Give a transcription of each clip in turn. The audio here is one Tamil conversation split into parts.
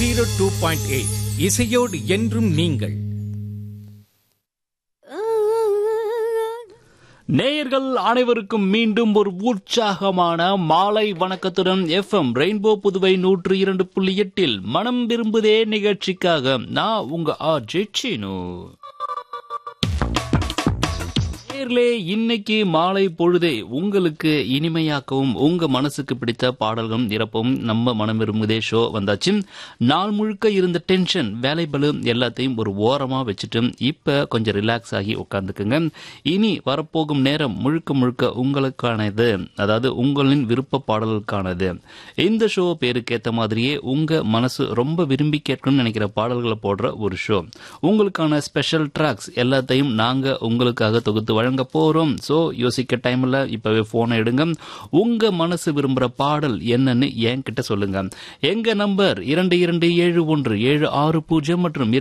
102.8 இசையோடு என்றும் நீங்கள். நேயர்கள் அனைவருக்கும் மீண்டும் ஒரு உற்சாகமான மாலை வணக்கத்துடன் எஃப்எம் ரெயின்போ புதுவை 102.8 மனம் விரும்புதே நிகழ்ச்சிக்காக நான் உங்க ஆர்ஜே சீனு. இன்னைக்கு மாலை பொழுதே உங்களுக்கு இனிமையாக்கவும் உங்க மனசுக்கு பிடித்த பாடல்களும் நிரப்பவும் நம்ம மனம் விரும்புதே ஷோ வந்தாச்சு. நாள் முழுக்க இருந்த டென்ஷன் வேலை பளு எல்லாத்தையும் ஒரு ஓரமா வச்சுட்டு இப்ப கொஞ்சம் ரிலாக்ஸ் ஆகி உட்கார்ந்துக்குங்க. இனி வரப்போகும் நேரம் முழுக்க முழுக்க உங்களுக்கானது, அதாவது உங்களின் விருப்ப பாடல்களுக்கானது. இந்த ஷோ பேருக்கு ஏற்ற மாதிரியே உங்க மனசு ரொம்ப விரும்பி கேட்கணும்னு நினைக்கிற பாடல்களை போடுற ஒரு ஷோ. உங்களுக்கான ஸ்பெஷல் ட்ராக்ஸ் எல்லாத்தையும் நாங்க உங்களுக்காக தொகுத்து வழங்க போறோம். சோ யோசிக்க டைம்ல இப்பவே போனை எடுங்க. உங்க மனசு விரும்புற பாடல் என்னன்னு என்கிட்ட சொல்லுங்க. எங்க நம்பர் 227176 மற்றும்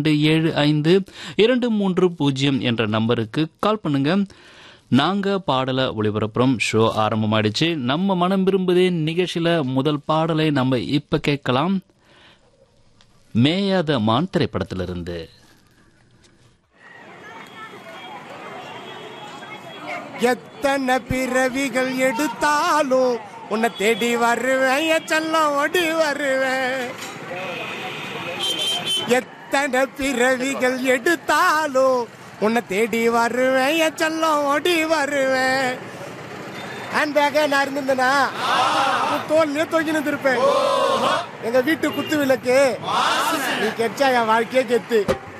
227523 என்ற நம்பருக்கு கால் பண்ணுங்க. நாங்க பாடலை ஒளிபரப்புறோம். ஷோ ஆரம்பமாயிடுச்சு. நம்ம மனம் விரும்புதே நிகழ்ச்சியில முதல் பாடலை நம்ம இப்ப கேட்கலாம். மேயாத மான் திரைப்படத்திலிருந்து. எத்தனை பிறவிகள் எடுத்தாலும் உன்னை தேடி வருவேன், என் செல்லம் ஓடி வருவேன். எத்தனை பிறவிகள் எடுத்தாலும் உன்னை தேடி வருவேன், என் செல்லம் ஓடி வருவேன். ஹேண்ட் பேக்கே நான் இருந்திருந்தேனா தோல்லையே தொங்கி நின்றுருப்பேன். எங்க வீட்டு குத்து விளக்கு நீ கெச்சா என் வாழ்க்கையே கெத்து.